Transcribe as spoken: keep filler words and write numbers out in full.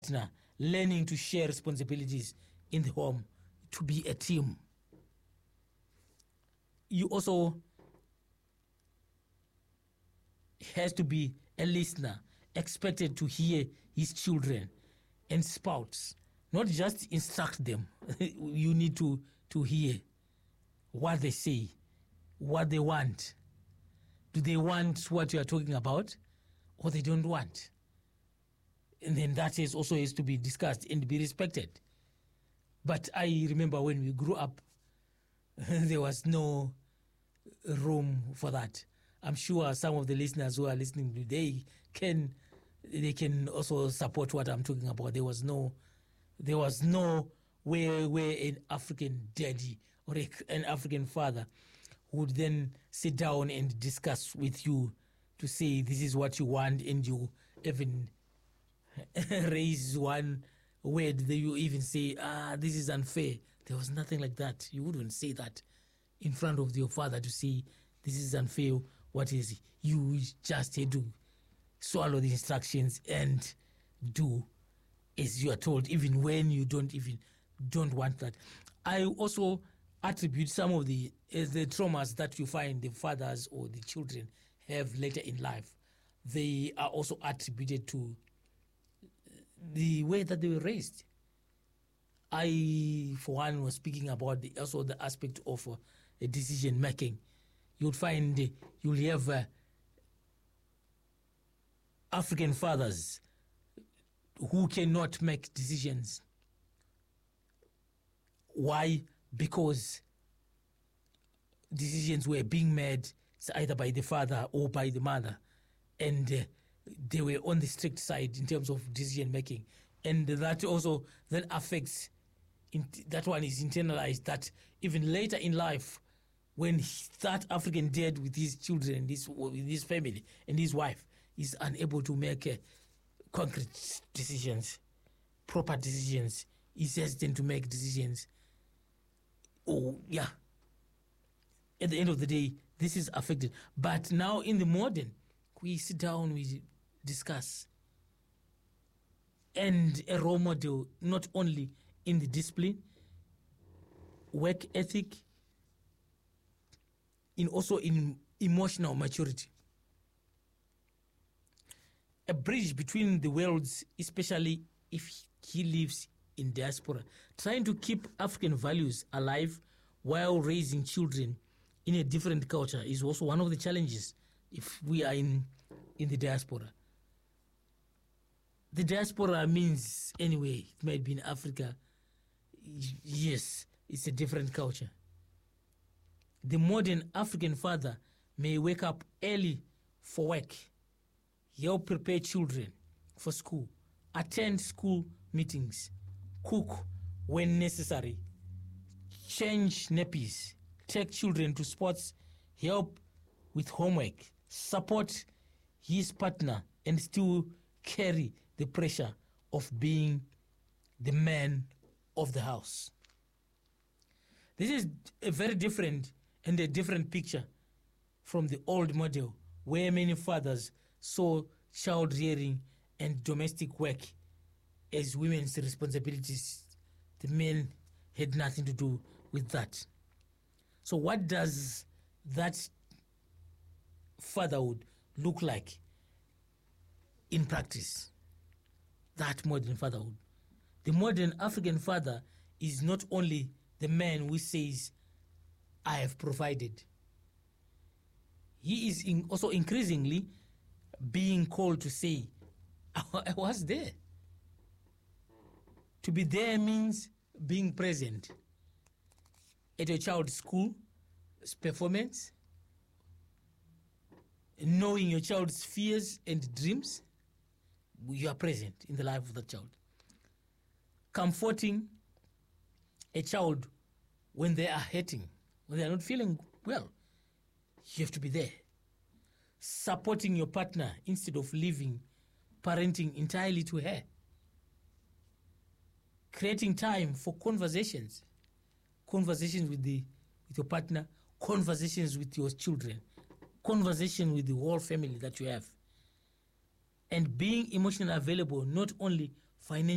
learning to share responsibilities in the home, to be a team. You also has to be a listener, expected to hear his children and spouse, not just instruct them. You need to, to hear what they say, what they want. Do they want what you are talking about, or they don't want? And then that is also has to be discussed and be respected. But I remember when we grew up, there was no room for that. I'm sure some of the listeners who are listening today can they can also support what I'm talking about. There was no there was no where where an African daddy or a, an African father would then sit down and discuss with you to say this is what you want, and you even raise one word that you even say, ah, this is unfair. There was nothing like that. You wouldn't say that in front of your father to say this is unfair. What is it? You just had to swallow the instructions and do as you are told, even when you don't even don't want that. I also attribute some of the uh, the traumas that you find the fathers or the children have later in life. They are also attributed to the way that they were raised. I, for one, was speaking about the, also the aspect of uh, decision making. You'll find uh, you'll have uh, African fathers who cannot make decisions. Why? Because decisions were being made either by the father or by the mother, and uh, they were on the strict side in terms of decision making, and that also then affects. In, that one is internalized. That even later in life, when he, that African dad with his children, this with his family and his wife is unable to make uh, concrete decisions, proper decisions, he's hesitant to make decisions. Oh yeah. At the end of the day, this is affected. But now in the modern, we sit down, we discuss, and a role model not only in the discipline, work ethic, in also in emotional maturity. A bridge between the worlds, especially if he lives in diaspora, trying to keep African values alive while raising children in a different culture is also one of the challenges if we are in, in the diaspora. The diaspora means, anyway, it might be in Africa, yes, it's a different culture. The modern African father may wake up early for work, help prepare children for school, attend school meetings, cook when necessary, change nappies, take children to sports, help with homework, support his partner, and still carry the pressure of being the man of the house. This is a very different and a different picture from the old model where many fathers saw child rearing and domestic work as women's responsibilities. The men had nothing to do with that. So what does that fatherhood look like in practice? That modern fatherhood. The modern African father is not only the man who says, I have provided. He is in also increasingly being called to say, I was there. To be there means being present at your child's school performance, knowing your child's fears and dreams. You are present in the life of the child. Comforting a child when they are hurting, when they are not feeling well. You have to be there. Supporting your partner instead of leaving parenting entirely to her. Creating time for conversations. Conversations with the with your partner, conversations with your children, conversation with the whole family that you have. And being emotionally available, not only financially,